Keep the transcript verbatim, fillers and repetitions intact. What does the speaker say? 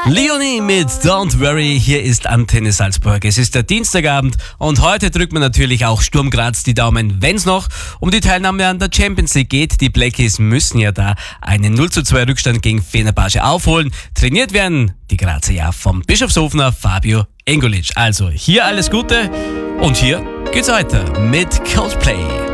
Leonie mit Don't Worry, hier ist Antenne Salzburg. Es ist der Dienstagabend und heute drückt man natürlich auch Sturm Graz die Daumen, wenn's noch um die Teilnahme an der Champions League geht. Die Blackies müssen ja da einen null zu zwei Rückstand gegen Fenerbahce aufholen. Trainiert werden die Grazer ja vom Bischofshofener Fabio Engulic. Also hier alles Gute und hier geht's weiter mit Coldplay.